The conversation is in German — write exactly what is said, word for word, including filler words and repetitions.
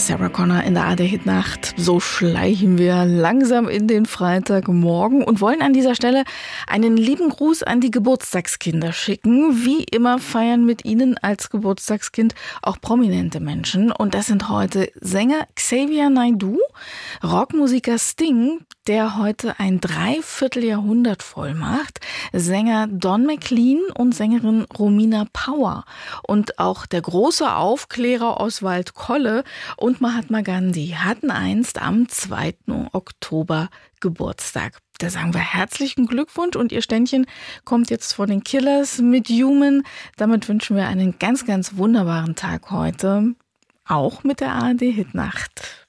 Sarah Connor in der A R D-Hitnacht. So schleichen wir langsam in den Freitagmorgen und wollen an dieser Stelle einen lieben Gruß an die Geburtstagskinder schicken. Wie immer feiern mit ihnen als Geburtstagskind auch prominente Menschen. Und das sind heute Sänger Xavier Naidoo, Rockmusiker Sting, der heute ein Dreivierteljahrhundert voll macht, Sänger Don McLean und Sängerin Romina Power und auch der große Aufklärer Oswald Kolle und Mahatma Gandhi hatten einst am zweiten Oktober Geburtstag. Da sagen wir herzlichen Glückwunsch und ihr Ständchen kommt jetzt von den Killers mit Human. Damit wünschen wir einen ganz, ganz wunderbaren Tag heute, auch mit der A R D-Hitnacht.